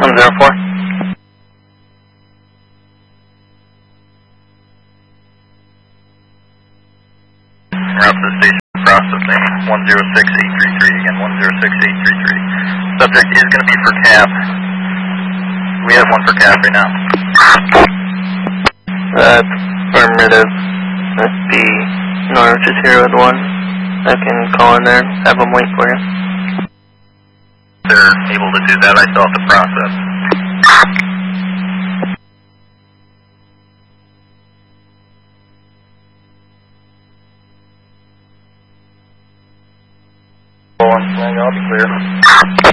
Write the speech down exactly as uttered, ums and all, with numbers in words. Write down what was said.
one zero four. Route to the station processing. one zero six eight three three again. one zero six eight three three. Subject is going to be for cab. We have one for cab right now. Uh, affirmative. That's the Norwich is here with one. I can call in there, have them wait for you. They're able to do that, I still have to process. I'll be clear.